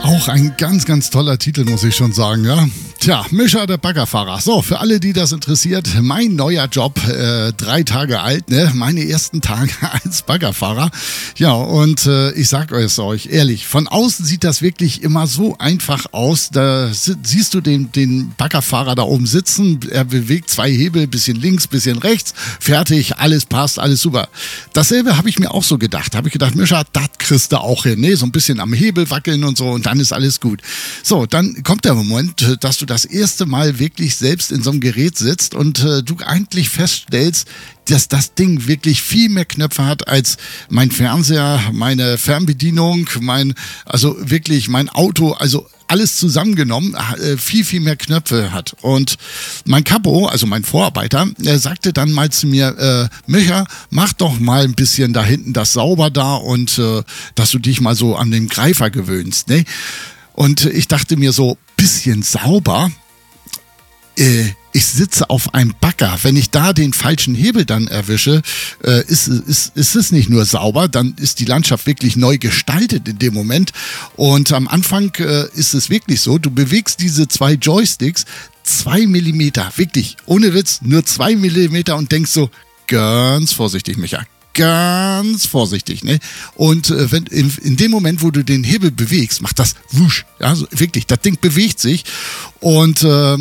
Auch ein ganz, ganz toller Titel, muss ich schon sagen, ja. Tja, Mischa, der Baggerfahrer. So, für alle, die das interessiert, mein neuer Job, 3 Tage alt, ne? Meine ersten Tage als Baggerfahrer. Ja, und ich sag euch ehrlich, von außen sieht das wirklich immer so einfach aus. Da siehst du den Baggerfahrer da oben sitzen, er bewegt 2 Hebel, bisschen links, bisschen rechts, fertig, alles passt, alles super. Dasselbe habe ich mir auch so gedacht. Habe ich gedacht, Mischa, das kriegst du auch hin, ne? So ein bisschen am Hebel wackeln und so und dann ist alles gut. So, dann kommt der Moment, dass du das erste Mal wirklich selbst in so einem Gerät sitzt und du eigentlich feststellst, dass das Ding wirklich viel mehr Knöpfe hat als mein Fernseher, meine Fernbedienung, mein Auto, also alles zusammengenommen, viel, viel mehr Knöpfe hat. Und mein Capo, also mein Vorarbeiter, der sagte dann mal zu mir, Micha, mach doch mal ein bisschen da hinten das sauber da und dass du dich mal so an den Greifer gewöhnst, ne? Und ich dachte mir so, bisschen sauber? Ich sitze auf einem Bagger. Wenn ich da den falschen Hebel dann erwische, ist es nicht nur sauber, dann ist die Landschaft wirklich neu gestaltet in dem Moment. Und am Anfang ist es wirklich so, du bewegst diese 2 Joysticks 2 Millimeter, wirklich, ohne Witz, nur 2 Millimeter und denkst so, ganz vorsichtig, Micha. Ganz vorsichtig, ne? Und wenn in dem Moment, wo du den Hebel bewegst, macht das wusch, ja, so, wirklich, das Ding bewegt sich und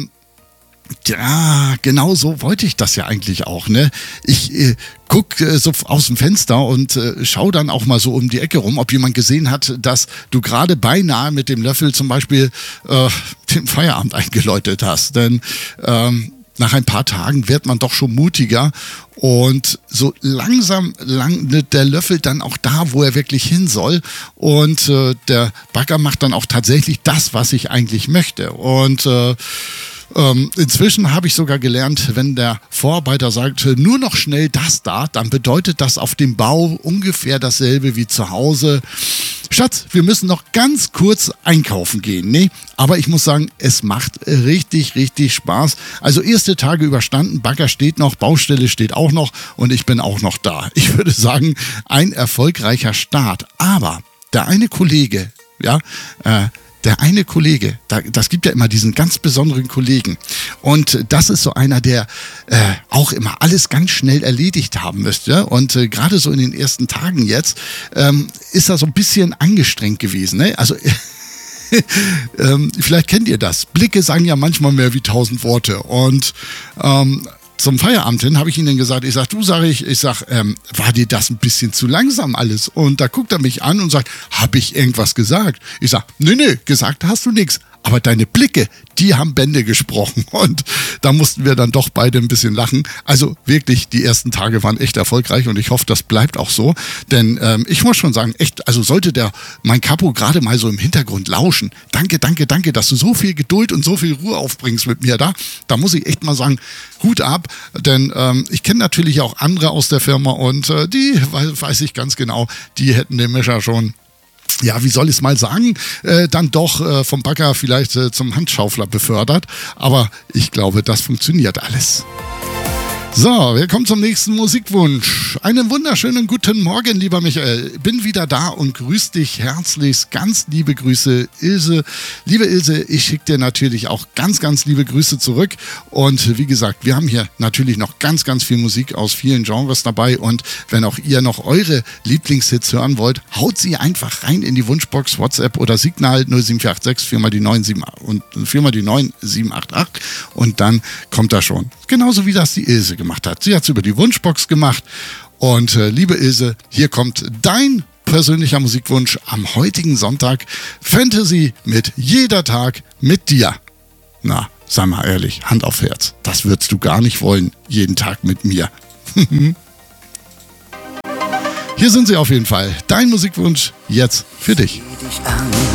ja, genau so wollte ich das ja eigentlich auch, ne? Ich guck so aus dem Fenster und schau dann auch mal so um die Ecke rum, ob jemand gesehen hat, dass du gerade beinahe mit dem Löffel zum Beispiel den Feierabend eingeläutet hast, denn nach ein paar Tagen wird man doch schon mutiger und so langsam landet der Löffel dann auch da, wo er wirklich hin soll und der Bagger macht dann auch tatsächlich das, was ich eigentlich möchte und inzwischen habe ich sogar gelernt, wenn der Vorarbeiter sagt, nur noch schnell das da, dann bedeutet das auf dem Bau ungefähr dasselbe wie zu Hause. Schatz, wir müssen noch ganz kurz einkaufen gehen, ne? Aber ich muss sagen, es macht richtig, richtig Spaß. Also erste Tage überstanden, Bagger steht noch, Baustelle steht auch noch und ich bin auch noch da. Ich würde sagen, ein erfolgreicher Start. Aber der eine Kollege, das gibt ja immer diesen ganz besonderen Kollegen. Und das ist so einer, der auch immer alles ganz schnell erledigt haben müsste. Und gerade so in den ersten Tagen jetzt ist er so ein bisschen angestrengt gewesen, ne? Also vielleicht kennt ihr das. Blicke sagen ja manchmal mehr wie 1000 Worte. Und zum Feierabend hin habe ich ihnen gesagt, war dir das ein bisschen zu langsam alles? Und da guckt er mich an und sagt, habe ich irgendwas gesagt? Ich sage, nee, gesagt hast du nichts. Aber deine Blicke, die haben Bände gesprochen und da mussten wir dann doch beide ein bisschen lachen. Also wirklich, die ersten Tage waren echt erfolgreich und ich hoffe, das bleibt auch so. Denn ich muss schon sagen, echt, also sollte mein Capo gerade mal so im Hintergrund lauschen. Danke, dass du so viel Geduld und so viel Ruhe aufbringst mit mir da. Da muss ich echt mal sagen, Hut ab, denn ich kenne natürlich auch andere aus der Firma und die weiß ich ganz genau, die hätten den Mischa schon, ja, wie soll ich es mal sagen, dann doch vom Bagger vielleicht zum Handschaufler befördert. Aber ich glaube, das funktioniert alles. So, wir kommen zum nächsten Musikwunsch. Einen wunderschönen guten Morgen, lieber Michael. Bin wieder da und grüß dich herzlichst. Ganz liebe Grüße, Ilse. Liebe Ilse, ich schicke dir natürlich auch ganz, ganz liebe Grüße zurück. Und wie gesagt, wir haben hier natürlich noch ganz, ganz viel Musik aus vielen Genres dabei. Und wenn auch ihr noch eure Lieblingshits hören wollt, haut sie einfach rein in die Wunschbox, WhatsApp oder Signal 07486 4 mal die 97 und 4 mal die 9788 und dann kommt er schon. Genauso wie das die Ilse gemacht hat. Sie hat es über die Wunschbox gemacht. Und liebe Ilse, hier kommt dein persönlicher Musikwunsch am heutigen Sonntag. Fantasy mit Jeder Tag mit dir. Na, sei mal ehrlich, Hand auf Herz. Das würdest du gar nicht wollen, jeden Tag mit mir. Hier sind sie auf jeden Fall. Dein Musikwunsch jetzt für dich.